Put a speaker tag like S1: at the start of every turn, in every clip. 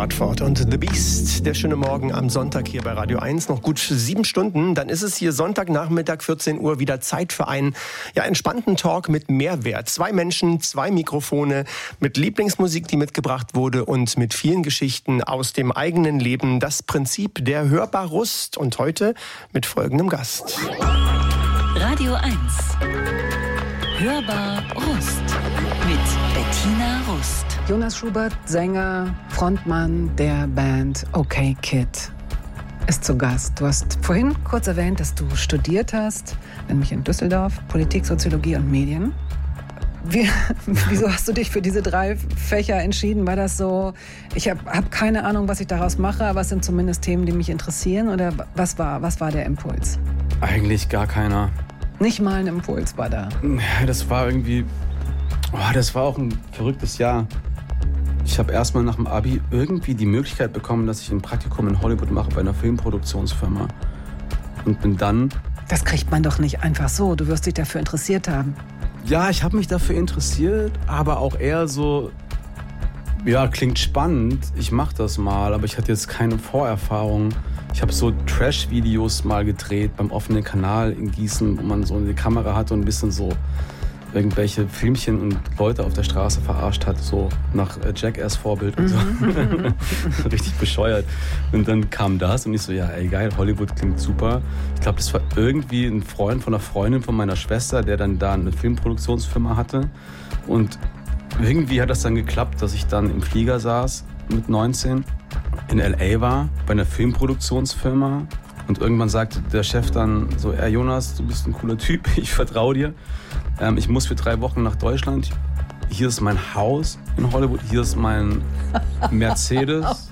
S1: Dartford und The Beast. Der schöne Morgen am Sonntag hier bei Radio 1. Noch gut 7 Stunden. Dann ist es hier Sonntagnachmittag, 14 Uhr, wieder Zeit für einen entspannten Talk mit Mehrwert. 2 Menschen, 2 Mikrofone, mit Lieblingsmusik, die mitgebracht wurde und mit vielen Geschichten aus dem eigenen Leben. Das Prinzip der Hörbar-Rust. Und heute mit folgendem Gast.
S2: Radio 1. Hörbar-Rust. Mit Bettina Rust.
S3: Jonas Schubert, Sänger, Frontmann der Band OK Kid, ist zu Gast. Du hast vorhin kurz erwähnt, dass du studiert hast, nämlich in Düsseldorf, Politik, Soziologie und Medien. Wieso hast du dich für diese 3 Fächer entschieden? War das so, ich hab keine Ahnung, was ich daraus mache, aber es sind zumindest Themen, die mich interessieren? Oder was war der Impuls?
S4: Eigentlich gar keiner.
S3: Nicht mal ein Impuls war da.
S4: Das war irgendwie... das war auch ein verrücktes Jahr. Ich habe erstmal nach dem Abi irgendwie die Möglichkeit bekommen, dass ich ein Praktikum in Hollywood mache bei einer Filmproduktionsfirma. Und bin dann...
S3: Das kriegt man doch nicht einfach so. Du wirst dich dafür interessiert haben.
S4: Ja, ich habe mich dafür interessiert, aber auch eher so... Ja, klingt spannend, ich mache das mal, aber ich hatte jetzt keine Vorerfahrung. Ich habe so Trash-Videos mal gedreht beim offenen Kanal in Gießen, wo man so eine Kamera hatte und ein bisschen so... irgendwelche Filmchen und Leute auf der Straße verarscht hat, so nach Jackass-Vorbild und so. Richtig bescheuert. Und dann kam das und ich so, ja ey geil, Hollywood klingt super. Ich glaube, das war irgendwie ein Freund von einer Freundin von meiner Schwester, der dann da eine Filmproduktionsfirma hatte. Und irgendwie hat das dann geklappt, dass ich dann im Flieger saß mit 19, in L.A. war, bei einer Filmproduktionsfirma. Und irgendwann sagte der Chef dann so, Jonas, du bist ein cooler Typ, ich vertraue dir. Ich muss für 3 Wochen nach Deutschland. Hier ist mein Haus in Hollywood, hier ist mein Mercedes.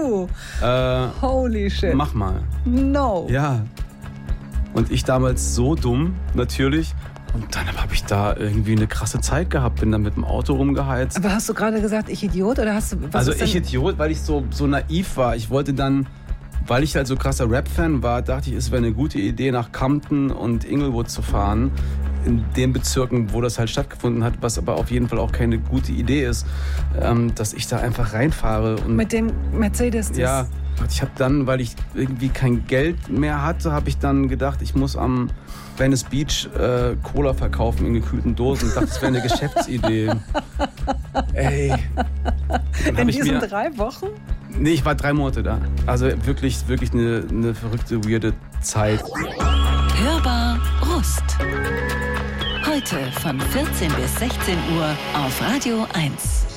S3: Holy shit.
S4: Mach mal.
S3: No.
S4: Ja. Und ich damals so dumm, natürlich. Und dann habe ich da irgendwie eine krasse Zeit gehabt, bin dann mit dem Auto rumgeheizt.
S3: Aber hast du gerade gesagt, ich Idiot? Oder hast du...
S4: Idiot, weil ich so naiv war. Ich wollte dann... Weil ich halt so krasser Rap-Fan war, dachte ich, es wäre eine gute Idee, nach Compton und Inglewood zu fahren. In den Bezirken, wo das halt stattgefunden hat, was aber auf jeden Fall auch keine gute Idee ist, dass ich da einfach reinfahre. Und
S3: mit dem Mercedes?
S4: Ja, ich habe dann, weil ich irgendwie kein Geld mehr hatte, habe ich dann gedacht, ich muss am Venice Beach Cola verkaufen in gekühlten Dosen. Ich dachte, das wäre eine Geschäftsidee. Ey.
S3: In diesen 3 Wochen?
S4: Nee, ich war 3 Monate da. Also wirklich eine verrückte, weirde Zeit.
S2: Hörbar Rust. Heute von 14 bis 16 Uhr auf Radio 1.